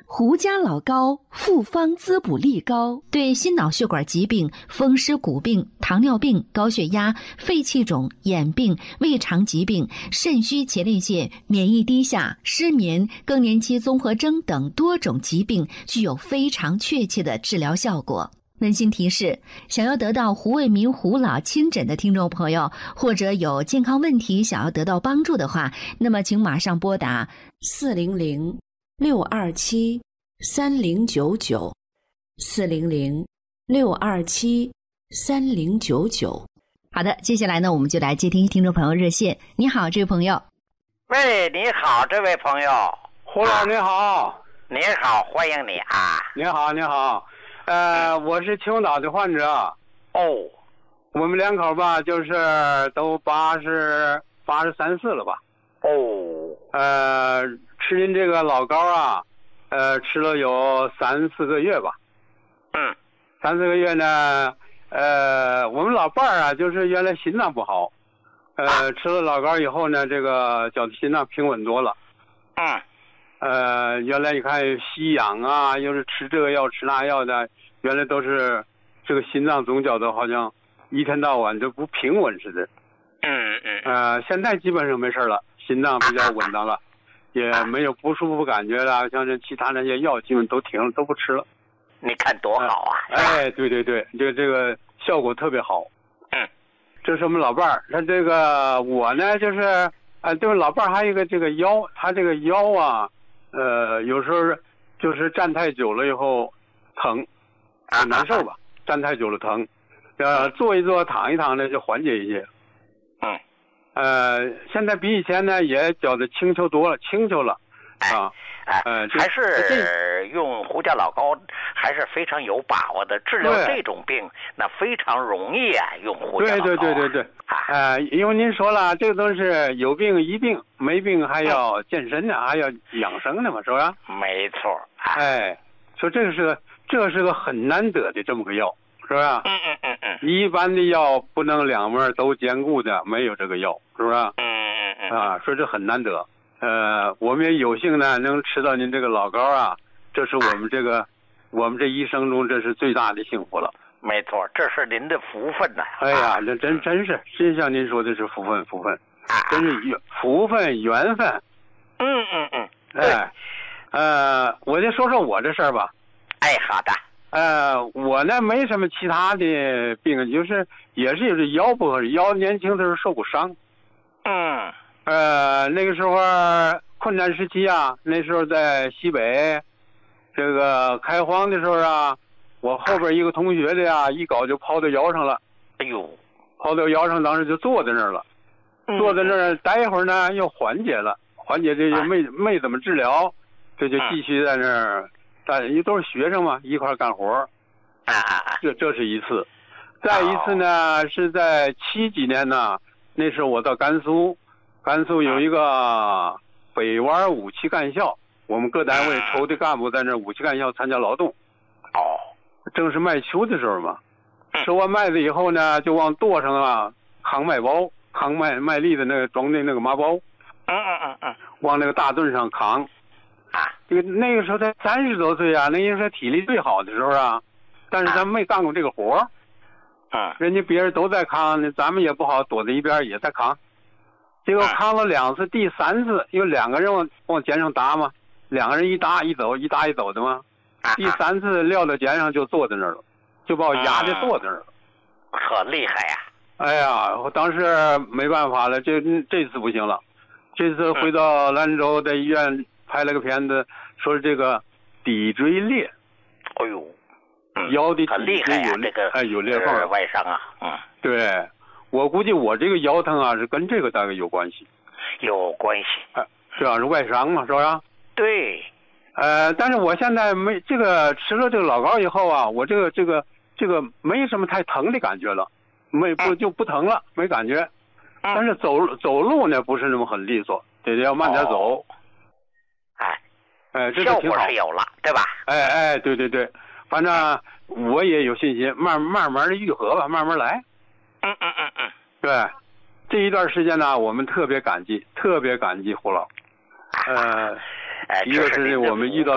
胡家老膏复方滋补力高，对心脑血管疾病、风湿骨病、糖尿病、高血压、肺气肿、眼病、胃肠疾病、肾虚前列腺、免疫低下、失眠、更年期综合征等多种疾病具有非常确切的治疗效果。温馨提示：想要得到胡卫民胡老亲诊的听众朋友，或者有健康问题想要得到帮助的话，那么请马上拨打400-627-3099，400-627-3099。好的，接下来呢，我们就来接听听众朋友热线。你好，这位朋友。 喂，你好，这位朋友。 胡老你好。 你好，欢迎你啊。 你好，你好。我是青岛的患者。 哦。 我们两口吧，就是都83、4了吧。 哦。 吃您这个老膏啊，吃了有3、4个月吧。 嗯。 3、4个月呢，我们老伴儿啊，就是原来心脏不好，吃了老膏以后呢，这个觉得心脏平稳多了。原来你看吸氧啊，又是吃这个药吃那药的，原来都是这个心脏总觉得好像一天到晚就不平稳似的。现在基本上没事了，心脏比较稳当了，也没有不舒服感觉了，像这其他那些药基本都停了，都不吃了。 你看多好啊！ 对对对，这个效果特别好。这是我们老伴儿，他这个我呢就是这个老伴儿还有一个这个腰，他这个腰啊，有时候就是站太久了以后疼，难受吧，站太久了疼，坐一坐躺一躺呢就缓解一些。现在比以前呢也觉得轻巧多了，轻巧了啊。 还是用胡家老膏还是非常有把握的，治疗这种病那非常容易啊，用胡家老膏。 对。因为您说了，这个都是有病医病，没病还要健身呢，还要养生呢嘛，是吧？ 没错。 说这是个很难得的这么个药，是吧？一般的药不能两面都兼顾的，没有这个药，是不是？说这很难得。我们也有幸呢能吃到您这个老膏啊，这是我们这一生中这是最大的幸福了。 没错，这是您的福分呐。 哎呀，这真像您说的是福分，真是福分缘分。我就说说我这事儿吧。 好的。 我呢没什么其他的病，就是也是有这腰不合适，腰年轻的时候受过伤。那个时候困难时期啊，那时候在西北这个开荒的时候啊，我后边一个同学的呀，一搞就抛到腰上了。抛到腰上，当时就坐在那儿了。坐在那儿待一会儿呢，又缓解了，缓解这就没怎么治疗，这就继续在那儿，大家都是学生嘛，一块干活。这是一次。再一次呢，是在70几年呢，那时候我到甘肃有一个北湾武器干校，我们各单位抽的干部在那武器干校参加劳动。正是麦秋的时候嘛，收完麦子以后呢，就往垛上啊扛麦包，扛麦粒的那个装的那个麻包，往那个大墩上扛。那个时候才30多岁啊，那个时候体力最好的时候啊，但是咱没干过这个活。人家别人都在扛，咱们也不好躲在一边也在扛。结果扛了2次，第3次有2个人往肩上搭嘛，2个人一搭一走，一搭一走的嘛。第3次撂到肩上就坐在那儿了，就把我压着坐在那儿了。 可厉害呀！ 哎呀，我当时没办法了，这次不行了。这次回到兰州在医院拍了个片子，说是这个骶椎裂。腰的很厉害呀，这个有裂缝， 外伤啊。 对，我估计我这个腰疼啊是跟这个大概有关系。 有关系。 主要是外伤嘛，是吧？ 对。 但是我现在没这个吃了这个老膏以后啊，我这个没什么太疼的感觉了，就不疼了，没感觉。但是走路呢不是那么很利索，得要慢点走。这效挺好， 果是有了，对吧？ 对，反正我也有信心，慢慢的愈合吧，慢慢来。对，这一段时间呢，我们特别感激胡老。一个是我们遇到